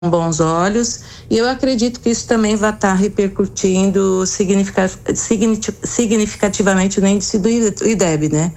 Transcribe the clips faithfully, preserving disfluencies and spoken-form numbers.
bons olhos, e eu acredito que isso também vai estar repercutindo significativamente no índice do I D E B, né?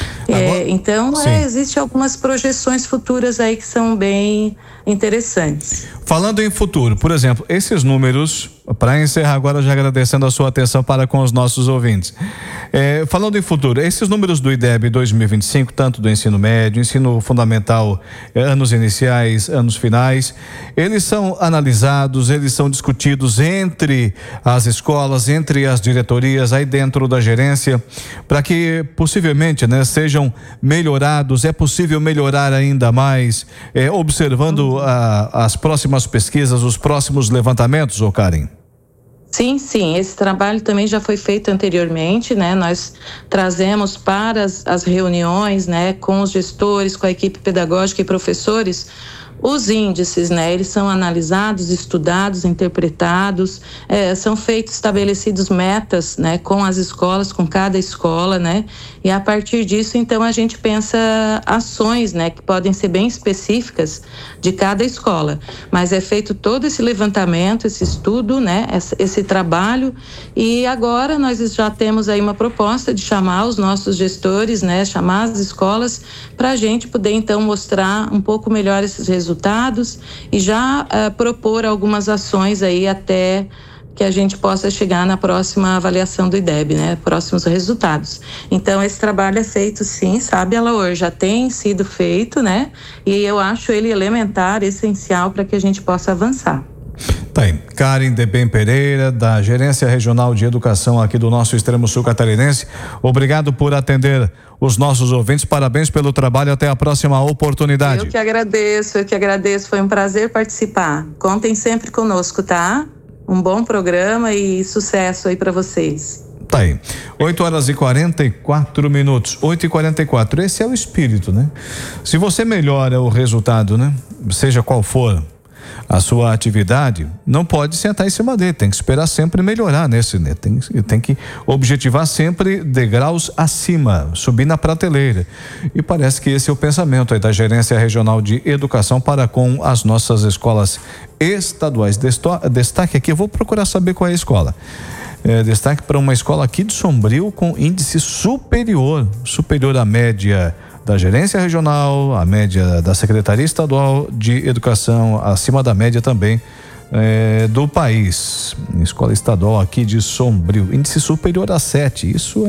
É, então, é, existem algumas projeções futuras aí que são bem interessantes. Falando em futuro, por exemplo, esses números, para encerrar agora já agradecendo a sua atenção para com os nossos ouvintes, é, falando em futuro, esses números do I D E B dois mil e vinte e cinco, tanto do ensino médio, ensino fundamental, anos iniciais, anos finais, eles são analisados, eles são discutidos entre as escolas, entre as diretorias, aí dentro da gerência, para que possivelmente, né, sejam melhorados. É possível melhorar ainda mais, é, observando a, as próximas pesquisas, os próximos levantamentos, ô Karen? Sim, sim, esse trabalho também já foi feito anteriormente, né? Nós trazemos para as, as reuniões, né, com os gestores, com a equipe pedagógica e professores, os índices, né? Eles são analisados, estudados, interpretados, é, são feitos, estabelecidos metas, né? Com as escolas, com cada escola, né? E a partir disso, então, a gente pensa ações, né? Que podem ser bem específicas de cada escola. Mas é feito todo esse levantamento, esse estudo, né? Esse, esse trabalho, e agora nós já temos aí uma proposta de chamar os nossos gestores, né? Chamar as escolas para a gente poder, então, mostrar um pouco melhor esses resultados resultados e já uh, propor algumas ações aí até que a gente possa chegar na próxima avaliação do I D E B, né? Próximos resultados. Então, esse trabalho é feito sim, sabe, Alaor? Já tem sido feito, né? E eu acho ele elementar, essencial para que a gente possa avançar. Tá aí, Karen Debem Pereira, da Gerência Regional de Educação aqui do nosso Extremo Sul Catarinense. Obrigado por atender os nossos ouvintes, parabéns pelo trabalho, até a próxima oportunidade. Eu que agradeço, eu que agradeço, foi um prazer participar. Contem sempre conosco, tá? Um bom programa e sucesso aí para vocês. Tá aí, oito horas e quarenta e quatro minutos, oito e quarenta e quatro, esse é o espírito, né? Se você melhora o resultado, né? Seja qual for a sua atividade, não pode sentar em cima dele, tem que esperar sempre melhorar nesse, né? Tem, tem que objetivar sempre degraus acima, subir na prateleira. E parece que esse é o pensamento aí da Gerência Regional de Educação para com as nossas escolas estaduais. Desto, destaque aqui, eu vou procurar saber qual é a escola. É, destaque para uma escola aqui de Sombrio com índice superior, superior à média da Gerência Regional, a média da Secretaria Estadual de Educação, acima da média também é, do país. Escola estadual aqui de Sombrio, índice superior a sete, isso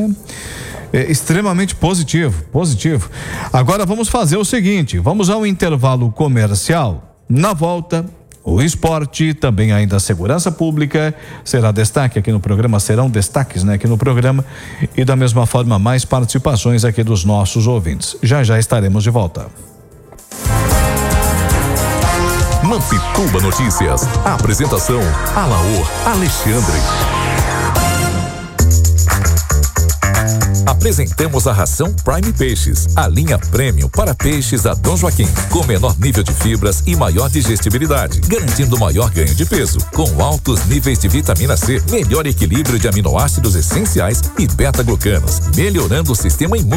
é, é extremamente positivo, positivo. Agora vamos fazer o seguinte, vamos ao intervalo comercial. Na volta, o esporte, também ainda a segurança pública será destaque aqui no programa, serão destaques, né, aqui no programa, e da mesma forma mais participações aqui dos nossos ouvintes. Já já estaremos de volta. Mampituba Notícias. A apresentação Alaor Alexandre. Apresentamos a ração Prime Peixes, a linha Premium para peixes da Dom Joaquim, com menor nível de fibras e maior digestibilidade, garantindo maior ganho de peso, com altos níveis de vitamina C, melhor equilíbrio de aminoácidos essenciais e beta-glucanos, melhorando o sistema imune.